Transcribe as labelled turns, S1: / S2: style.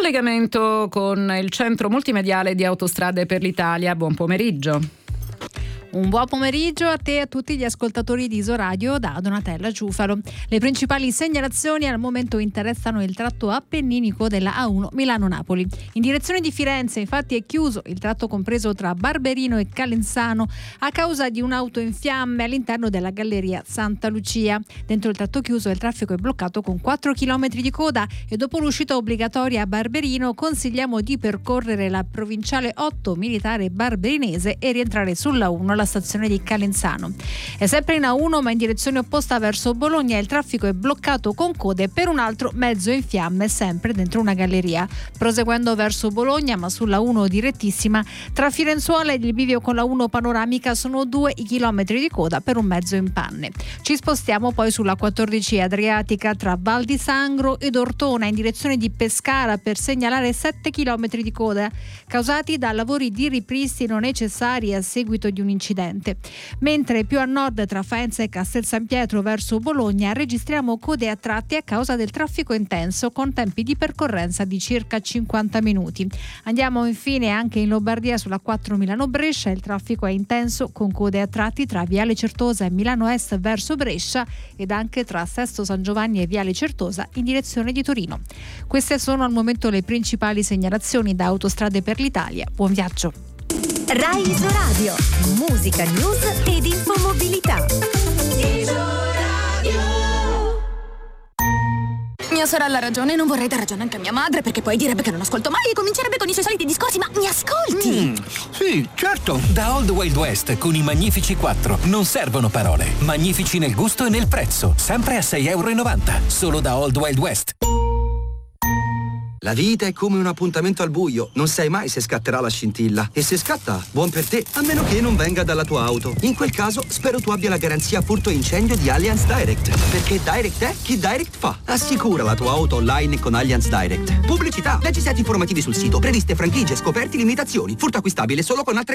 S1: collegamento con il centro multimediale di Autostrade per l'Italia. Buon pomeriggio.
S2: Un buon pomeriggio a te e a tutti gli ascoltatori di Isoradio da Donatella Ciufalo. Le principali segnalazioni al momento interessano il tratto appenninico della A1 Milano-Napoli. In direzione di Firenze infatti è chiuso il tratto compreso tra Barberino e Calenzano a causa di un'auto in fiamme all'interno della galleria Santa Lucia. Dentro il tratto chiuso il traffico è bloccato con 4 km di coda e dopo l'uscita obbligatoria a Barberino consigliamo di percorrere la provinciale 8 militare barberinese e rientrare sulla 1 alla stazione di Calenzano. È sempre in A1 ma in direzione opposta verso Bologna il traffico è bloccato con code per un altro mezzo in fiamme sempre dentro una galleria. Proseguendo verso Bologna ma sulla 1 direttissima tra Firenzuola ed il bivio con la 1 panoramica sono 2 i chilometri di coda per un mezzo in panne. Ci spostiamo poi sulla 14 Adriatica tra Val di Sangro ed Ortona in direzione di Pescara per segnalare 7 chilometri di coda causati da lavori di ripristino necessari a seguito di un incidente. Mentre più a nord tra Faenza e Castel San Pietro verso Bologna registriamo code a tratti a causa del traffico intenso con tempi di percorrenza di circa 50 minuti. Andiamo infine anche in Lombardia sulla 4 Milano-Brescia, il traffico è intenso con code a tratti tra Viale Certosa e Milano Est verso Brescia ed anche tra Sesto San Giovanni e Viale Certosa in direzione di Torino. Queste sono al momento le principali segnalazioni da Autostrade per l'Italia. Buon viaggio!
S3: Rai Isoradio, musica, news ed infomobilità.
S4: Mia sorella ha ragione, non vorrei dar ragione anche a mia madre perché poi direbbe che non ascolto mai e comincerebbe con i suoi soliti discorsi, ma mi ascolti?
S5: Sì, certo. Da Old Wild West con i Magnifici 4 non servono parole. Magnifici nel gusto e nel prezzo, sempre a €6,90. Solo da Old Wild West.
S6: La vita è come un appuntamento al buio, non sai mai se scatterà la scintilla. E se scatta, buon per te, a meno che non venga dalla tua auto. In quel caso, spero tu abbia la garanzia furto e incendio di Allianz Direct. Perché Direct è chi Direct fa. Assicura la tua auto online con Allianz Direct. Pubblicità, leggi set informativi sul sito, previste franchigie, scoperti, limitazioni. Furto acquistabile solo con altre